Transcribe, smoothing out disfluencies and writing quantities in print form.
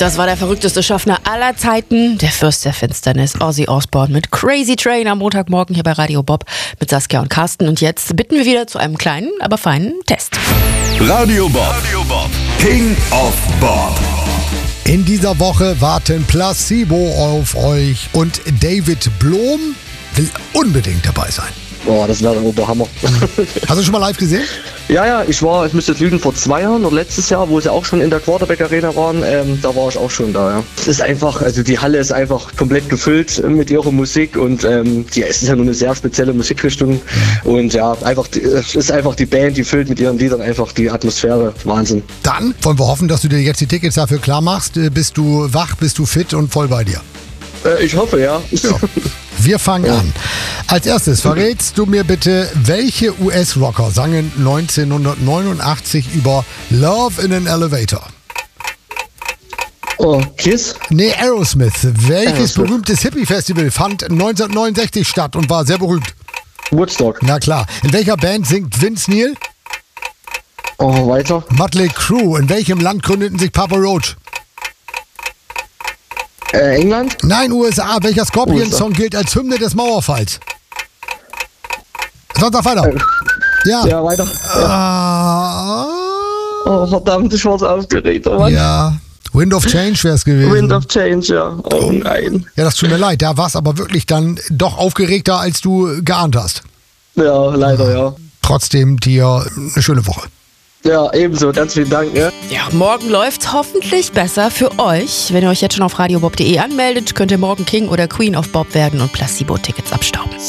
Das war der verrückteste Schaffner aller Zeiten, der Fürst der Finsternis, Ozzy Osbourne mit Crazy Train am Montagmorgen hier bei Radio Bob mit Saskia und Carsten. Und jetzt bitten wir wieder zu einem kleinen, aber feinen Test. Radio Bob, King of Bob. In dieser Woche warten Placebo auf euch und David Blom will unbedingt dabei sein. Boah, das wäre der Oberhammer. Hast du schon mal live gesehen? Ja, ich müsste jetzt lügen, vor 2 Jahren oder letztes Jahr, wo sie auch schon in der Quarterback Arena waren, da war ich auch schon da, ja. Es ist einfach, also die Halle ist einfach komplett gefüllt mit ihrer Musik und es ist ja nur eine sehr spezielle Musikrichtung und ja, es ist einfach die Band, die füllt mit ihren Liedern einfach die Atmosphäre. Wahnsinn. Dann wollen wir hoffen, dass du dir jetzt die Tickets dafür klar machst. Bist du wach, bist du fit und voll bei dir? Ich hoffe, ja. Wir fangen an. Als erstes verrätst du mir bitte, welche US-Rocker sangen 1989 über Love in an Elevator? Oh, Kiss? Nee, Aerosmith. Welches berühmtes Hippie-Festival fand 1969 statt und war sehr berühmt? Woodstock. Na klar. In welcher Band singt Vince Neil? Oh, weiter. Mötley Crüe. In welchem Land gründeten sich Papa Roach? England? Nein, USA. Welcher Scorpions-Song gilt als Hymne des Mauerfalls? Sonst noch weiter. Ja, weiter. Ja. Oh, verdammt, ich war so aufgeregt. Oh Mann. Ja. Wind of Change wäre es gewesen. Wind of Change, ja. Oh nein. Ja, das tut mir leid. Da war es aber wirklich dann doch aufgeregter, als du geahnt hast. Ja, leider, ja. Trotzdem dir eine schöne Woche. Ja, ebenso. Ganz vielen Dank. Ja, Morgen läuft's hoffentlich besser für euch. Wenn ihr euch jetzt schon auf radiobob.de anmeldet, könnt ihr morgen King oder Queen of Bob werden und Placebo-Tickets abstauben.